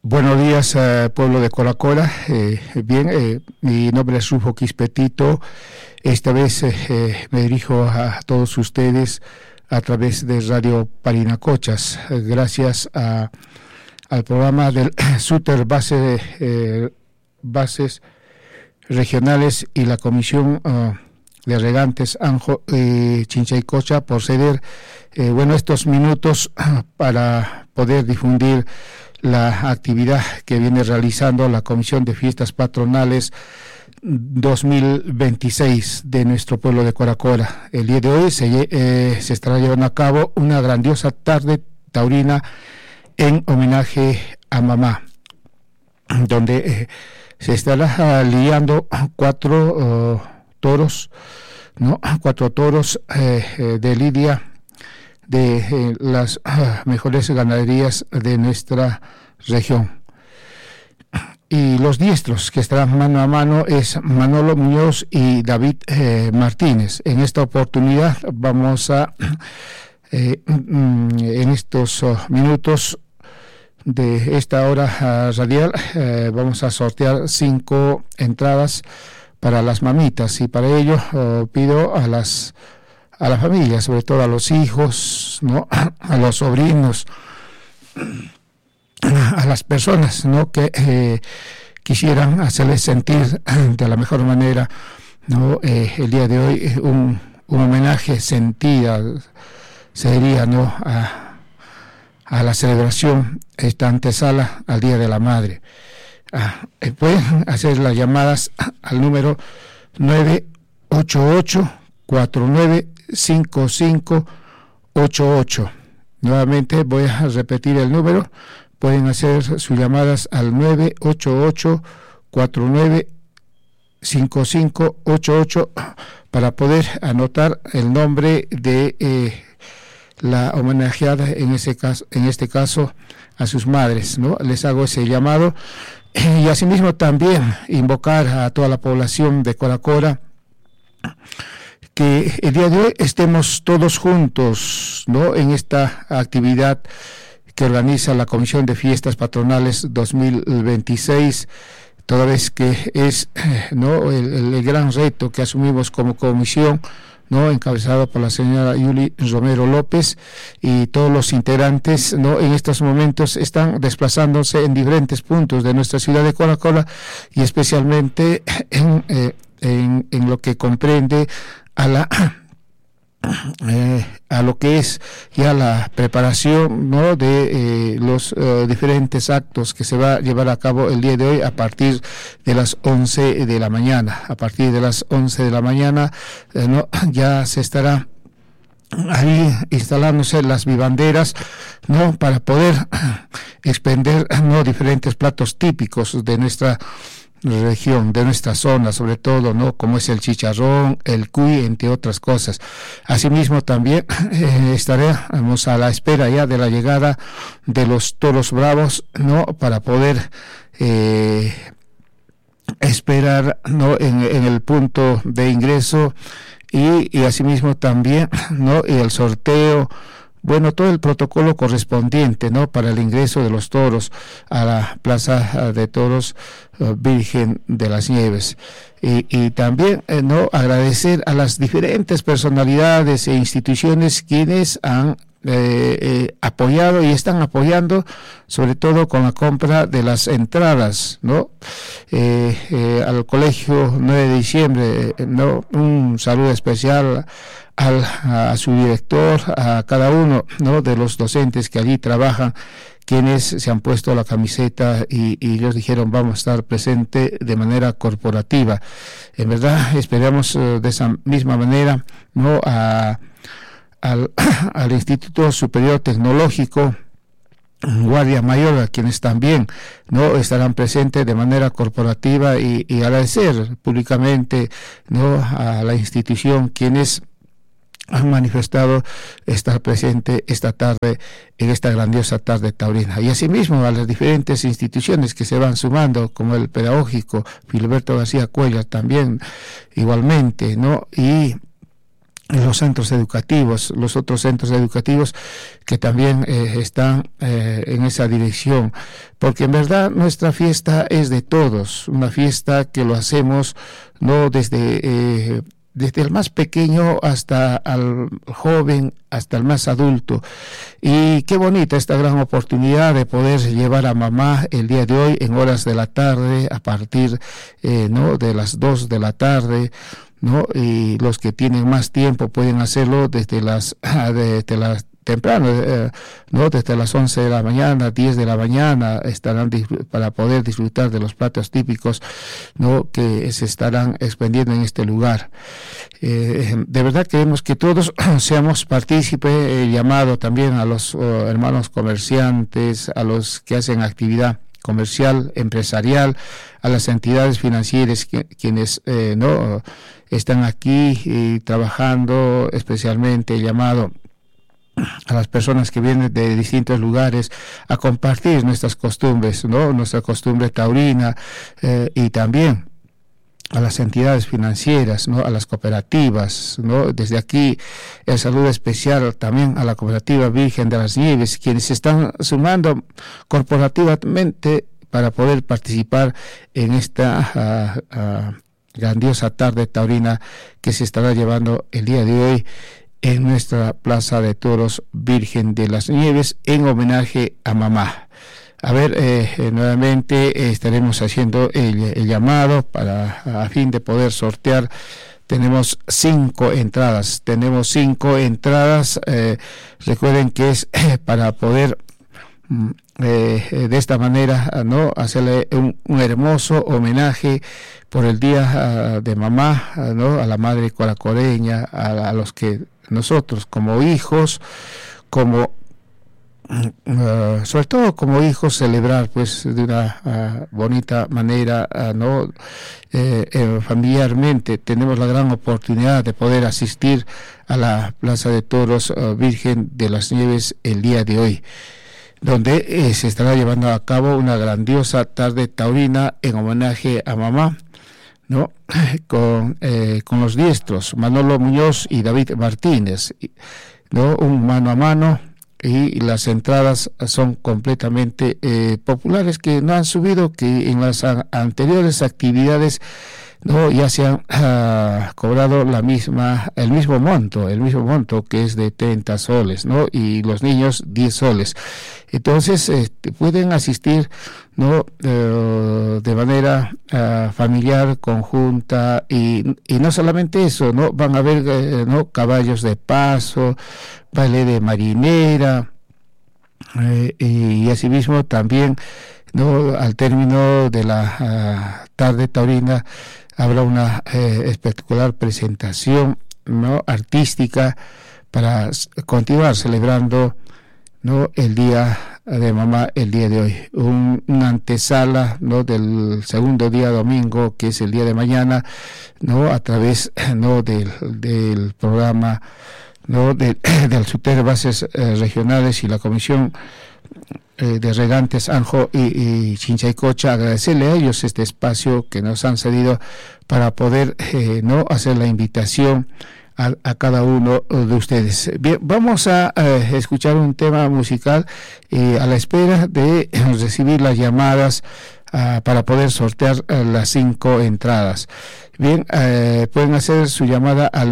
Buenos días, pueblo de Coracora. Mi nombre es Rufo Quispetito. Esta vez me dirijo a todos ustedes a través de Radio Parinacochas, gracias al programa del SUTER Bases Regionales y la Comisión de Regantes Anjo Chinchaycocha por ceder estos minutos para poder difundir la actividad que viene realizando la Comisión de Fiestas Patronales 2026 de nuestro pueblo de Coracora. El día de hoy se estará llevando a cabo una grandiosa tarde taurina en homenaje a mamá, donde se estará lidiando cuatro toros de lidia de las mejores ganaderías de nuestra región. Y los diestros que estarán mano a mano es Manolo Muñoz y David Martínez. En esta oportunidad vamos a, en estos minutos de esta hora radial, vamos a sortear 5 entradas para las mamitas, y para ello pido a la familia, sobre todo a los hijos, a los sobrinos, a las personas, que quisieran hacerles sentir de la mejor manera, el día de hoy un homenaje sentido sería, a la celebración, esta antesala al Día de la Madre. Pueden hacer las llamadas al número 988-495588. Nuevamente voy a repetir el número. Pueden hacer sus llamadas al 988-495588 para poder anotar el nombre de la homenajeada, en este caso a sus madres, Les hago ese llamado, y asimismo también invocar a toda la población de Coracora que el día de hoy estemos todos juntos, en esta actividad que organiza la Comisión de Fiestas Patronales 2026, toda vez que es el gran reto que asumimos como comisión, encabezado por la señora Yuli Romero López, y todos los integrantes, en estos momentos están desplazándose en diferentes puntos de nuestra ciudad de Coracora, y especialmente en lo que comprende a lo que es ya la preparación de los diferentes actos que se va a llevar a cabo el día de hoy a partir de las 11 de la mañana. A partir de las 11 de la mañana ya se estará ahí instalándose las vivanderas, para poder expender diferentes platos típicos de nuestra región, de nuestra zona, sobre todo, como es el chicharrón, el cuy, entre otras cosas. Asimismo también estaremos a la espera ya de la llegada de los toros bravos, para poder esperar, en el punto de ingreso, y asimismo también, y el sorteo, todo el protocolo correspondiente, para el ingreso de los toros a la Plaza de Toros Virgen de las Nieves. Y también, agradecer a las diferentes personalidades e instituciones quienes han apoyado y están apoyando, sobre todo con la compra de las entradas, al Colegio 9 de Diciembre, un saludo especial a su director, a cada uno, de los docentes que allí trabajan, quienes se han puesto la camiseta y ellos dijeron vamos a estar presente de manera corporativa. En verdad esperamos de esa misma manera, al Instituto Superior Tecnológico Guardia Mayor, a quienes también estarán presentes de manera corporativa, y agradecer públicamente a la institución quienes han manifestado estar presente esta tarde, en esta grandiosa tarde taurina, y asimismo a las diferentes instituciones que se van sumando, como el Pedagógico Filiberto García Cuellar también igualmente, y los centros educativos, los otros centros educativos que también están en esa dirección, porque en verdad nuestra fiesta es de todos, una fiesta que lo hacemos no desde el más pequeño hasta el joven, hasta el más adulto. Y qué bonita esta gran oportunidad de poder llevar a mamá el día de hoy en horas de la tarde, a partir no de las 2 de la tarde, ¿no? Y los que tienen más tiempo pueden hacerlo desde las temprano, ¿no? Desde las 11 de la mañana, 10 de la mañana estarán para poder disfrutar de los platos típicos, ¿no? Que se estarán expendiendo en este lugar. De verdad queremos que todos seamos partícipes, llamado también a los hermanos comerciantes, a los que hacen actividad comercial, empresarial, a las entidades financieras quienes no están aquí trabajando, especialmente llamado a las personas que vienen de distintos lugares a compartir nuestras costumbres, ¿no? Nuestra costumbre taurina, y también a las entidades financieras, ¿no? A las cooperativas, ¿no? Desde aquí el saludo especial también a la cooperativa Virgen de las Nieves, quienes se están sumando corporativamente para poder participar en esta grandiosa tarde taurina que se estará llevando el día de hoy en nuestra Plaza de Toros Virgen de las Nieves, en homenaje a mamá. A ver, nuevamente estaremos haciendo el llamado a fin de poder sortear. Tenemos 5 entradas. Recuerden que es para poder de esta manera, ¿no? Hacerle un hermoso homenaje por el día de mamá, ¿no? A la madre coracoreña, a los que nosotros como hijos, como sobre todo como hijos, celebrar pues de una bonita manera, ¿no? Familiarmente tenemos la gran oportunidad de poder asistir a la Plaza de Toros Virgen de las Nieves el día de hoy, donde se estará llevando a cabo una grandiosa tarde taurina en homenaje a mamá, ¿no? Con los diestros Manolo Muñoz y David Martínez, ¿no? Un mano a mano, y las entradas son completamente populares, que no han subido, que en las anteriores actividades, ¿no? Ya se han cobrado el mismo monto que es de 30 soles, ¿no? Y los niños 10 soles. Entonces pueden asistir, ¿no? De manera familiar, conjunta, y no solamente eso, ¿no? Van a haber ¿no? caballos de paso, baile de marinera, y asimismo también, ¿no? Al término de la tarde taurina habrá una espectacular presentación, ¿no? Artística para continuar celebrando, ¿no? El día de mamá el día de hoy, una antesala, ¿no? Del segundo día domingo, que es el día de mañana, ¿no? A través, ¿no? del programa, ¿no? del Subter de Bases Regionales y la Comisión de Regantes Anjo y Chinchaycocha. Agradecerle a ellos este espacio que nos han cedido para poder no hacer la invitación a cada uno de ustedes. Bien, vamos a escuchar un tema musical a la espera de recibir las llamadas para poder sortear las 5 entradas. Bien, pueden hacer su llamada al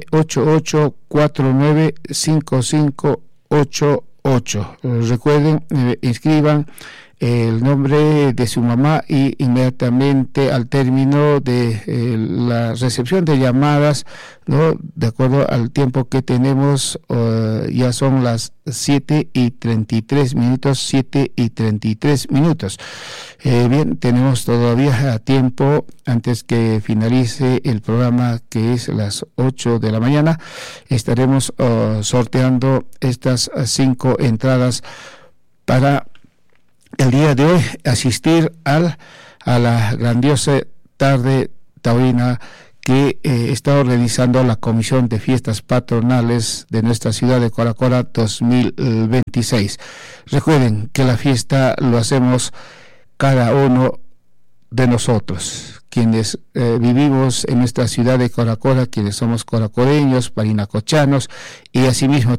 988-495588. Recuerden, inscriban el nombre de su mamá, y inmediatamente al término de la recepción de llamadas, ¿no? De acuerdo al tiempo que tenemos, ya son las 7:33 minutos. Bien, tenemos todavía tiempo antes que finalice el programa, que es las 8 de la mañana. Estaremos sorteando estas 5 entradas para el día de hoy asistir a la grandiosa tarde taurina que está organizando la Comisión de Fiestas Patronales de nuestra ciudad de Coracora 2026. Recuerden que la fiesta lo hacemos cada uno de nosotros. quienes vivimos en nuestra ciudad de Coracora, quienes somos coracoreños, parinacochanos, y asimismo